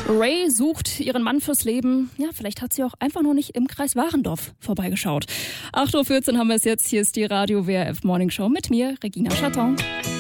Ray sucht ihren Mann fürs Leben. Ja, vielleicht hat sie auch einfach noch nicht im Kreis Warendorf vorbeigeschaut. 8:14 Uhr haben wir es jetzt. Hier ist die Radio WRF Morning Show mit mir, Regina Chatton.